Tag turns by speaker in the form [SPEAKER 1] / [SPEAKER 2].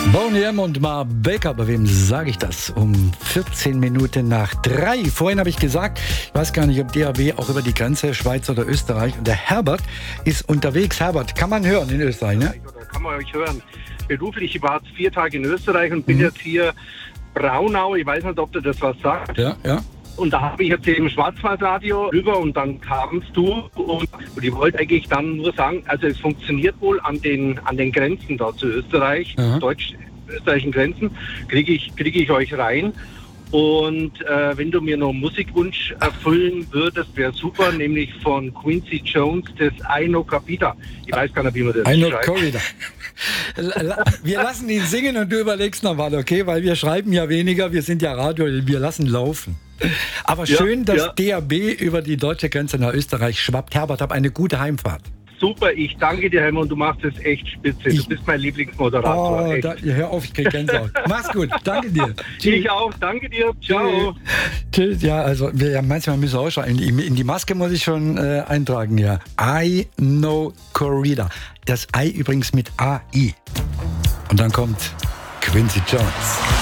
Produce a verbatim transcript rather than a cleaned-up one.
[SPEAKER 1] Boney M. und Mar Baker, bei wem sage ich das? Um vierzehn Minuten nach drei. Vorhin habe ich gesagt, ich weiß gar nicht, ob D A B auch über die Grenze, Schweiz oder Österreich. Und der Herbert ist unterwegs. Herbert, kann man hören in Österreich, ne?
[SPEAKER 2] Oder kann man euch hören. Beruflich, ich war jetzt vier Tage in Österreich und bin mhm. jetzt hier Braunau. Ich weiß nicht, ob dir das was sagt.
[SPEAKER 1] Ja, ja.
[SPEAKER 2] Und da habe ich jetzt eben Schwarzwaldradio rüber und dann kamst du und, und ich wollte eigentlich dann nur sagen, also es funktioniert wohl an den an den Grenzen da zu Österreich, Aha. deutsch-österreichischen Grenzen, kriege ich, kriege ich euch rein. Und äh, wenn du mir noch einen Musikwunsch erfüllen würdest, wäre super, nämlich von Quincy Jones, das I No Capita. Ich weiß gar nicht, wie man das
[SPEAKER 1] I No
[SPEAKER 2] schreibt.
[SPEAKER 1] Corrida. Wir lassen ihn singen und du überlegst nochmal, okay? Weil wir schreiben ja weniger, wir sind ja Radio, wir lassen laufen. Aber schön, ja, dass ja. D A B über die deutsche Grenze nach Österreich schwappt. Herbert, hab eine gute Heimfahrt.
[SPEAKER 2] Super, ich danke dir, Helmut, du machst es echt spitze.
[SPEAKER 1] Ich,
[SPEAKER 2] du bist mein Lieblingsmoderator.
[SPEAKER 1] Oh, da, hör auf, ich krieg Gänsehaut. Mach's gut, danke dir.
[SPEAKER 2] Ich auch, danke dir. Ciao.
[SPEAKER 1] Tschüss. Ja, also wir, ja, manchmal müssen wir auch schon, in die, in die Maske muss ich schon äh, eintragen, ja. I No Corrida. Das I übrigens mit A I. Und dann kommt Quincy Jones.